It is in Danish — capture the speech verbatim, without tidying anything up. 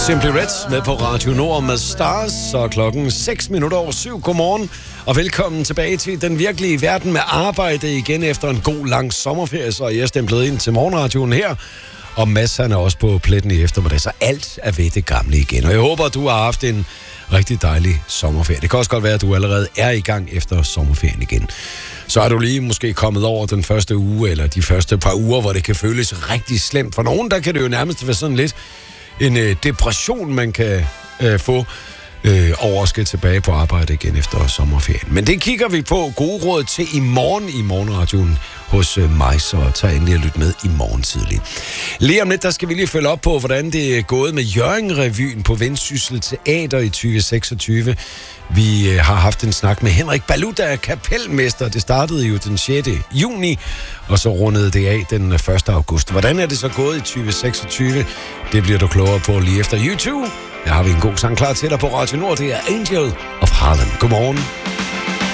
Simply Red med på Radio Nord med Stars, så klokken seks minutter over syv. Godmorgen, og velkommen tilbage til den virkelige verden med arbejde igen efter en god lang sommerferie. Så er jeg stemplet ind til morgenradioen her, og Mads han er også på pletten i eftermiddag, så alt er ved det gamle igen. Og jeg håber, at du har haft en rigtig dejlig sommerferie. Det kan også godt være, at du allerede er i gang efter sommerferien igen. Så er du lige måske kommet over den første uge, eller de første par uger, hvor det kan føles rigtig slemt. For nogen, der kan det jo nærmest være sådan lidt en øh, depression, man kan øh, få øh, over at skal tilbage på arbejde igen efter sommerferien. Men det kigger vi på gode råd til i morgen i morgenradioen hos øh, mig, så tag endelig og lyt med i morgen tidligt. Lige om lidt, der skal vi lige følge op på, hvordan det er gået med Hjørring-revyen på Vendsyssel Teater i tyve seksogtyve. Vi øh, har haft en snak med Henrik Balu, der er kapelmester. Det startede jo den sjette juni, og så rundede det af den første august. Hvordan er det så gået i tyve seksogtyve? Det bliver du klogere på lige efter YouTube. Der har vi en god sang klar til dig på Radio Nord. Det er Angel of Harlem. Godmorgen.